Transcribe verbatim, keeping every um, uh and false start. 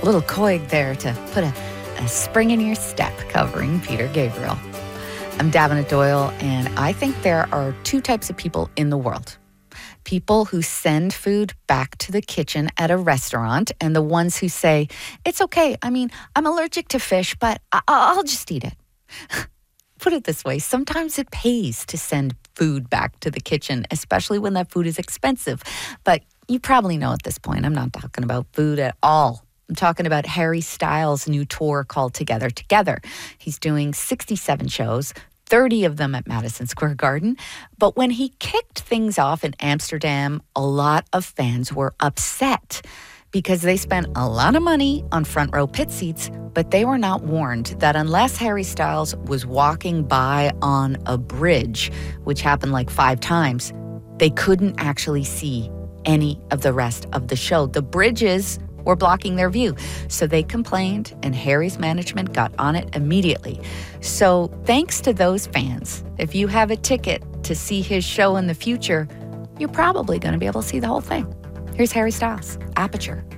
little coig there to put a, a spring in your step, covering Peter Gabriel. I'm Davina Doyle, and I think there are two types of people in the world. People who send food back to the kitchen at a restaurant, and the ones who say, it's okay, I mean, I'm allergic to fish, but I- I'll just eat it. Put it this way, sometimes it pays to send food back to the kitchen, especially when that food is expensive. But you probably know at this point, I'm not talking about food at all. I'm talking about Harry Styles' new tour called Together Together. He's doing sixty-seven shows, thirty of them at Madison Square Garden. But when he kicked things off in Amsterdam, a lot of fans were upset because they spent a lot of money on front row pit seats, but they were not warned that unless Harry Styles was walking by on a bridge, which happened like five times, they couldn't actually see any of the rest of the show. The bridges were blocking their view. So they complained, and Harry's management got on it immediately. So thanks to those fans, if you have a ticket to see his show in the future, you're probably going to be able to see the whole thing. Here's Harry Styles, Aperture.